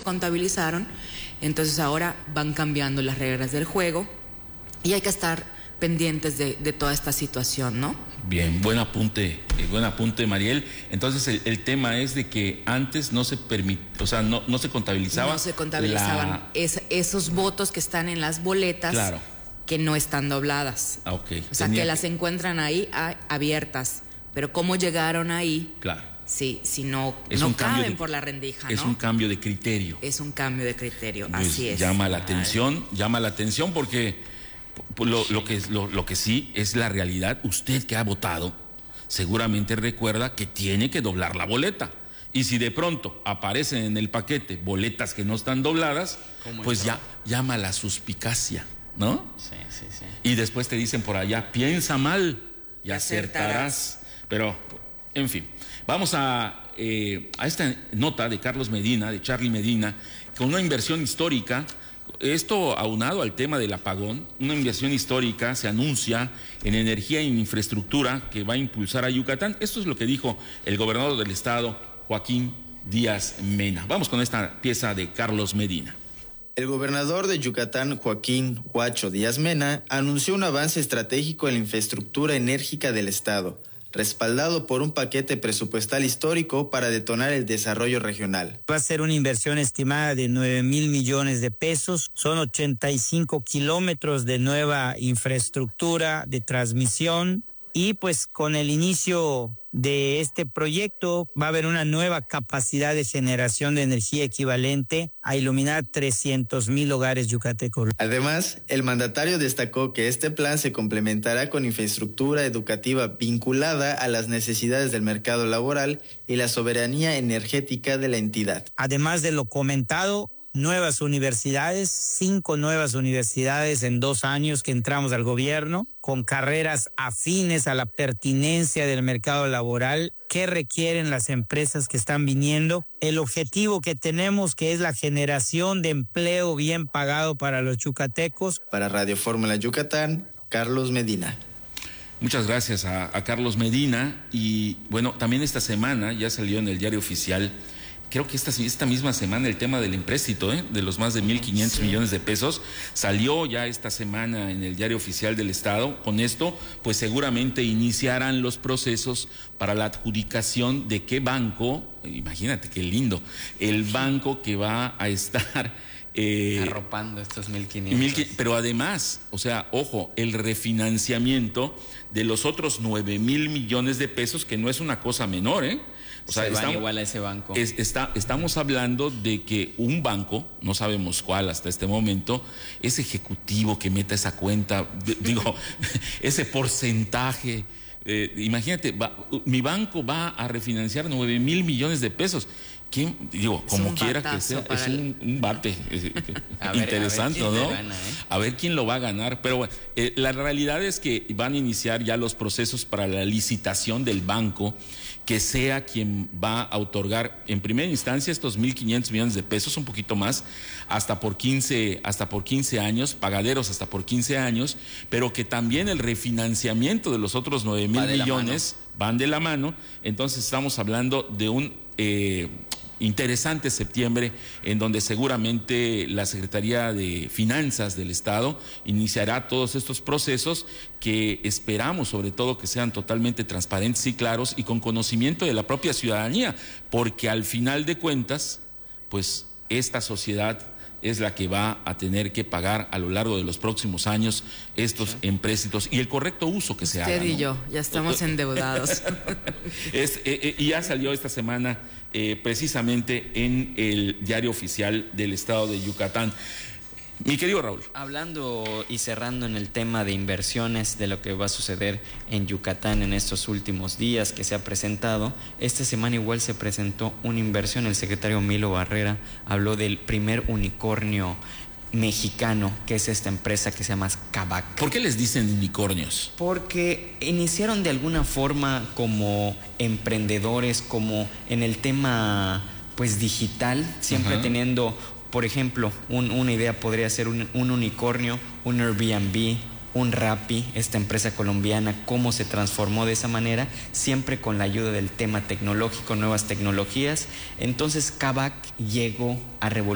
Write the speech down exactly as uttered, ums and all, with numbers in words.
contabilizaron, entonces ahora van cambiando las reglas del juego y hay que estar pendientes de, de toda esta situación, ¿no? Bien, buen apunte, eh, buen apunte, Mariel. Entonces el, el tema es de que antes no se permit, o sea, no, no se contabilizaba. No se contabilizaban la... es, esos votos que están en las boletas, claro, que no están dobladas. Ah, okay. O sea, Tenía... que las encuentran ahí a, abiertas, pero cómo llegaron ahí. Claro. Sí, si no, es no un caben de, por la rendija, es ¿no? un cambio de criterio. Es un cambio de criterio, pues así es. Llama la atención, llama la atención porque lo, lo, que, lo, lo que sí es la realidad. Usted que ha votado seguramente recuerda que tiene que doblar la boleta. Y si de pronto aparecen en el paquete boletas que no están dobladas, pues ya llama la suspicacia, ¿no? Sí, sí, sí. Y después te dicen por allá, piensa mal y acertarás. acertarás. Pero, en fin, vamos a, eh, a esta nota de Carlos Medina, de Charlie Medina, con una inversión histórica. Esto aunado al tema del apagón, una inversión histórica se anuncia en energía e infraestructura que va a impulsar a Yucatán. Esto es lo que dijo el gobernador del estado, Joaquín Díaz Mena. Vamos con esta pieza de Carlos Medina. El gobernador de Yucatán, Joaquín Huacho Díaz Mena, anunció un avance estratégico en la infraestructura enérgica del estado, respaldado por un paquete presupuestal histórico para detonar el desarrollo regional. Va a ser una inversión estimada de nueve mil millones de pesos, son ochenta y cinco kilómetros de nueva infraestructura de transmisión y pues con el inicio de este proyecto va a haber una nueva capacidad de generación de energía equivalente a iluminar trescientos mil hogares yucatecos. Además, el mandatario destacó que este plan se complementará con infraestructura educativa vinculada a las necesidades del mercado laboral y la soberanía energética de la entidad. Además de lo comentado, nuevas universidades, cinco nuevas universidades en dos años que entramos al gobierno, con carreras afines a la pertinencia del mercado laboral que requieren las empresas que están viniendo. El objetivo que tenemos, que es la generación de empleo bien pagado para los yucatecos. Para Radio Fórmula Yucatán, Carlos Medina. Muchas gracias a, a Carlos Medina. Y bueno, también esta semana ya salió en el Diario Oficial, creo que esta, esta misma semana, el tema del empréstito, ¿eh? de los más de mil quinientos sí. millones de pesos, salió ya esta semana en el Diario Oficial del Estado. Con esto, pues seguramente iniciarán los procesos para la adjudicación de qué banco, imagínate qué lindo, el banco que va a estar Eh, arropando estos mil quinientos. Mil, pero además, o sea, ojo, el refinanciamiento de los otros nueve mil millones de pesos, que no es una cosa menor, ¿eh? O sea, se van estamos, igual a ese banco. Es, está, estamos hablando de que un banco, no sabemos cuál hasta este momento, ese ejecutivo que meta esa cuenta, digo, ese porcentaje, eh, imagínate, va, mi banco va a refinanciar nueve mil millones de pesos. ¿Quién? Digo, es como quiera que sea, es un, un bate eh, interesante, ver, a ver ¿no? Gana, ¿eh? A ver quién lo va a ganar. Pero bueno, eh, la realidad es que van a iniciar ya los procesos para la licitación del banco, que sea quien va a otorgar en primera instancia estos mil quinientos millones de pesos, un poquito más, hasta por quince, hasta por quince años, pagaderos hasta por quince años, pero que también el refinanciamiento de los otros nueve mil millones van de la mano. Entonces estamos hablando de un eh, interesante septiembre, en donde seguramente la Secretaría de Finanzas del Estado iniciará todos estos procesos que esperamos sobre todo que sean totalmente transparentes y claros y con conocimiento de la propia ciudadanía, porque al final de cuentas, pues esta sociedad es la que va a tener que pagar a lo largo de los próximos años estos sí. empréstitos y el correcto uso que Usted se haga. Usted y ¿no? yo, ya estamos endeudados. es, eh, eh, y ya salió esta semana eh, precisamente en el Diario Oficial del Estado de Yucatán. Mi querido Raúl. Hablando y cerrando en el tema de inversiones, de lo que va a suceder en Yucatán en estos últimos días que se ha presentado, esta semana igual se presentó una inversión. El secretario Milo Barrera habló del primer unicornio mexicano, que es esta empresa que se llama Kavak. ¿Por qué les dicen unicornios? Porque iniciaron de alguna forma como emprendedores, como en el tema pues digital, siempre uh-huh. teniendo... Por ejemplo, un, una idea podría ser un, un unicornio, un Airbnb, un Rappi, esta empresa colombiana, cómo se transformó de esa manera, siempre con la ayuda del tema tecnológico, nuevas tecnologías. Entonces, Kavak llegó a revolucionar